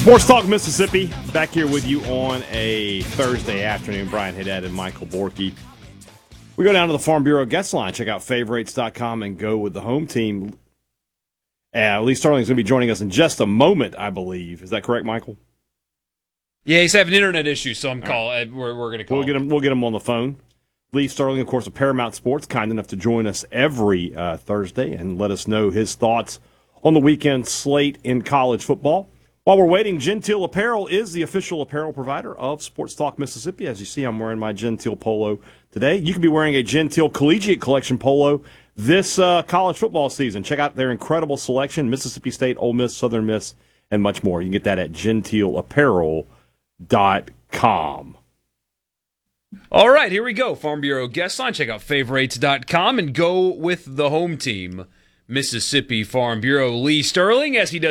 Sports Talk Mississippi, back here with you on a Thursday afternoon. Brian Haddad and Michael Borky. We go down to the Farm Bureau guest line. Check out favorites.com and go with the home team. Lee Sterling's going to be joining us in just a moment, I believe. Is that correct, Michael? Yeah, he's having internet issues, so we're going to call. We'll get him on the phone. Lee Sterling, of course, of Paramount Sports, kind enough to join us every Thursday and let us know his thoughts on the weekend slate in college football. While we're waiting, Gentile Apparel is the official apparel provider of Sports Talk Mississippi. As you see, I'm wearing my Gentile polo today. You can be wearing a Gentile Collegiate Collection polo this college football season. Check out their incredible selection, Mississippi State, Ole Miss, Southern Miss, and much more. You can get that at gentileapparel.com. All right, here we go. Farm Bureau guest line. Check out favorites.com and go with the home team, Mississippi Farm Bureau. Lee Sterling, as he does